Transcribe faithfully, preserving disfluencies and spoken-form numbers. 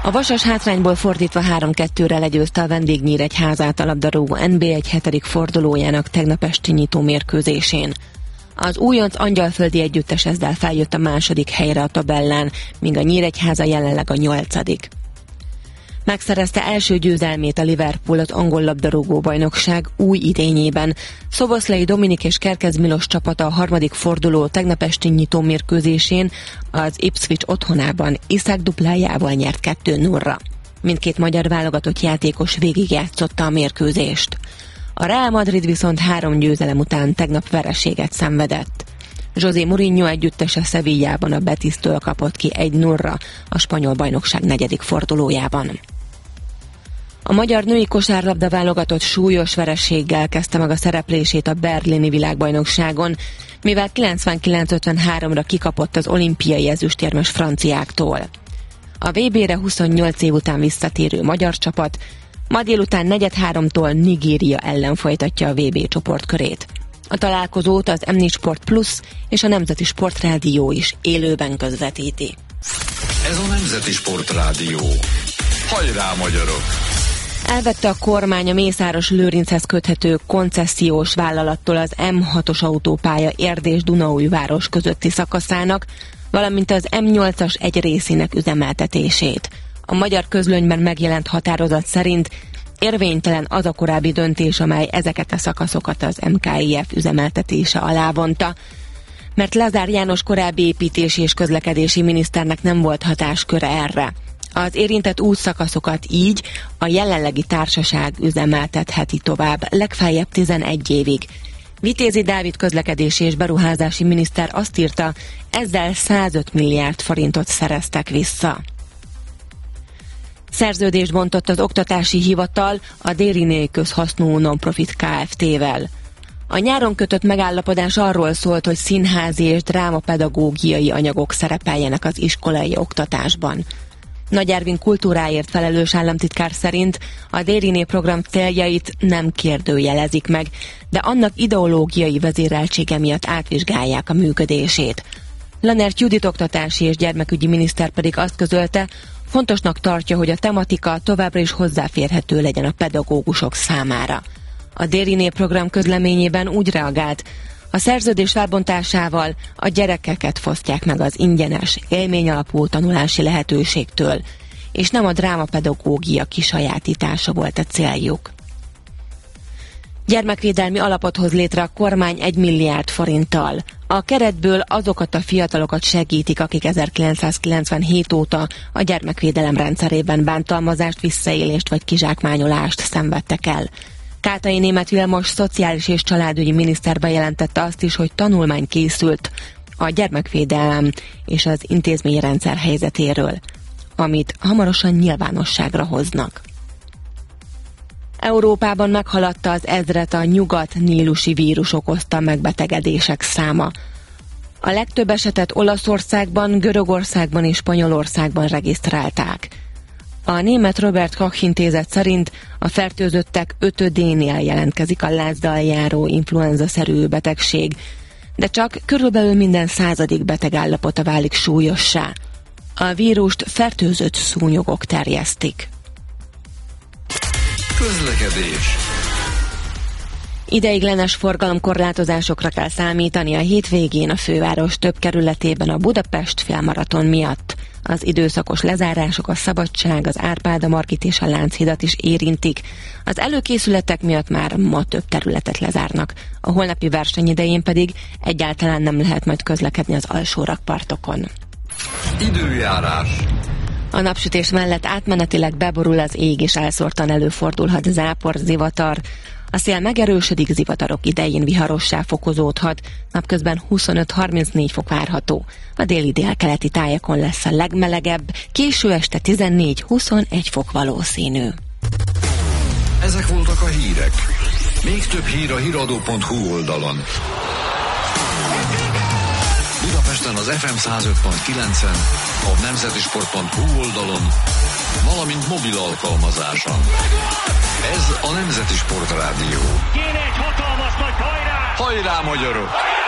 A Vasas hátrányból fordítva három kettőre legyőzte a Vendégnyíregyházát a labdarúgó en bé egy hetedik fordulójának tegnap esti nyitó mérkőzésén. Az újonc angyalföldi együttes ezzel feljött a második helyre a tabellán, míg a Nyíregyháza jelenleg a nyolcadik. Megszerezte első győzelmét a Liverpool az angol labdarúgó bajnokság új idényében. Szoboszlai Dominik és Kerkez Milos csapata a harmadik forduló tegnap esti nyitó mérkőzésén az Ipswich otthonában Iszák duplájával nyert kettő nullra. Mindkét magyar válogatott játékos végigjátszotta a mérkőzést. A Real Madrid viszont három győzelem után tegnap vereséget szenvedett. José Mourinho együttese Sevillában a Betisztől kapott ki egy nullra a spanyol bajnokság negyedik fordulójában. A magyar női kosárlabda válogatott súlyos vereséggel kezdte meg a szereplését a berlini világbajnokságon, mivel kilencvenkilenc ötvenháromra kikapott az olimpiai ezüstérmes franciáktól. A vé bére huszonnyolc év után visszatérő magyar csapat ma délután negyed háromtól Nigéria ellen folytatja a vé bé csoportkörét. A találkozót az em négy Sport Plus és a Nemzeti Sportrádió is élőben közvetíti. Ez a Nemzeti Sportrádió. Hajrá, magyarok! Elvette a kormány a Mészáros Lőrinchez köthető koncesziós vállalattól az em hatos autópálya Érd és Dunaújváros közötti szakaszának, valamint az em nyolcas egy részének üzemeltetését. A magyar közlönyben megjelent határozat szerint érvénytelen az a korábbi döntés, amely ezeket a szakaszokat az em ká i ef üzemeltetése alá vonta, mert Lázár János korábbi építési és közlekedési miniszternek nem volt hatásköre erre. Az érintett útszakaszokat így a jelenlegi társaság üzemeltetheti tovább, legfeljebb tizenegy évig. Vitézi Dávid közlekedési és beruházási miniszter azt írta, ezzel százöt milliárd forintot szereztek vissza. Szerződést bontott az Oktatási Hivatal a Dériné közhasznú non-profit Kft-vel. A nyáron kötött megállapodás arról szólt, hogy színházi és drámapedagógiai anyagok szerepeljenek az iskolai oktatásban. Nagy Ervin kultúráért felelős államtitkár szerint a Dériné program céljait nem kérdőjelezik meg, de annak ideológiai vezéreltsége miatt átvizsgálják a működését. Lanert Judit oktatási és gyermekügyi miniszter pedig azt közölte, fontosnak tartja, hogy a tematika továbbra is hozzáférhető legyen a pedagógusok számára. A Dériné program közleményében úgy reagált, a szerződés felbontásával a gyerekeket fosztják meg az ingyenes, élményalapú tanulási lehetőségtől, és nem a drámapedagógia kisajátítása volt a céljuk. Gyermekvédelmi alapot hoz létre a kormány egy milliárd forinttal. A keretből azokat a fiatalokat segítik, akik ezerkilencszázkilencvenhét óta a gyermekvédelem rendszerében bántalmazást, visszaélést vagy kizsákmányolást szenvedtek el. Kátai Németh Vilmos szociális és családügyi miniszter bejelentette azt is, hogy tanulmány készült a gyermekvédelem és az intézményrendszer helyzetéről, amit hamarosan nyilvánosságra hoznak. Európában meghaladta az ezret a nyugat-nílusi vírus okozta megbetegedések száma. A legtöbb esetet Olaszországban, Görögországban és Spanyolországban regisztrálták. A német Robert Koch intézet szerint a fertőzöttek ötödénél jelentkezik a lázzal járó influenza-szerű betegség, de csak körülbelül minden századik beteg állapota válik súlyossá. A vírust fertőzött szúnyogok terjesztik. Közlekedés. Ideiglenes forgalomkorlátozásokra kell számítani a hétvégén a főváros több kerületében a Budapest félmaraton miatt. Az időszakos lezárások a Szabadság, az Árpád, Margit és a Lánchidat is érintik. Az előkészületek miatt már ma több területet lezárnak. A holnapi verseny idején pedig egyáltalán nem lehet majd közlekedni az alsó rakpartokon. Időjárás. A napsütés mellett átmenetileg beborul az ég, és elszórtan előfordulhat zápor, zivatar. A szél megerősödik, zivatarok idején viharossá fokozódhat, napközben huszonöt-harmincnégy fok várható. A déli délkeleti tájakon lesz a legmelegebb, késő este tizennégy-huszonegy fok valószínű. Ezek voltak a hírek. Még több hír a híradó pont hu oldalon. Budapesten az ef em száz öt pont kilencen, a nemzetisport pont hu oldalon, valamint mobil alkalmazáson. Ez a Nemzeti Sportrádió. Kéne egy hatalmas nagy hajrá! Hajrá, magyarok!